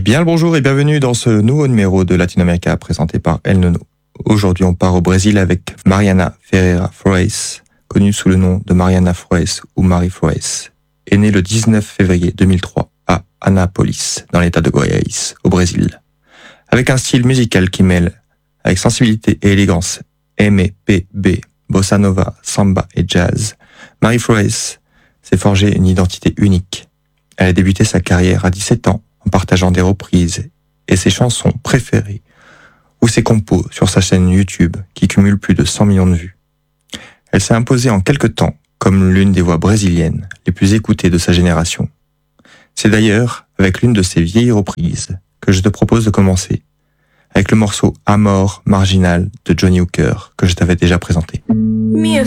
Bien le bonjour et bienvenue dans ce nouveau numéro de Latinoamérica présenté par El Nono. Aujourd'hui, on part au Brésil avec Mariana Ferreira Flores, connue sous le nom de Mariana Flores ou Marie Flores, est née le 19 février 2003 à Anápolis, dans l'état de Goiás, au Brésil. Avec un style musical qui mêle, avec sensibilité et élégance, MPB, bossa nova, samba et jazz, Marie Flores s'est forgée une identité unique. Elle a débuté sa carrière à 17 ans en partageant des reprises et ses chansons préférées ou ses compos sur sa chaîne YouTube qui cumule plus de 100 millions de vues. Elle s'est imposée en quelque temps comme l'une des voix brésiliennes les plus écoutées de sa génération. C'est d'ailleurs avec l'une de ses vieilles reprises que je te propose de commencer, avec le morceau Amor Marginal de Johnny Hooker que je t'avais déjà présenté. Minha